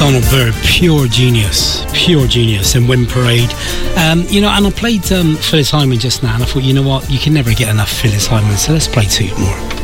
Donald Byrd, pure genius, and Wind Parade. And I played Phyllis Hyman just now, and I thought, you know what, you can never get enough Phyllis Hyman, so let's play two more.